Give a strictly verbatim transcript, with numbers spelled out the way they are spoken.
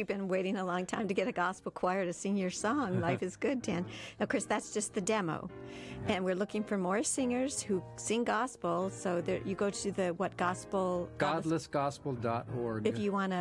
you've been waiting a long time to get a gospel choir to sing your song. Life is good, Dan. Of course, that's just the demo. And we're looking for more singers who sing gospel. So there, you go to the, what, gospel? godless gospel dot org. If you want to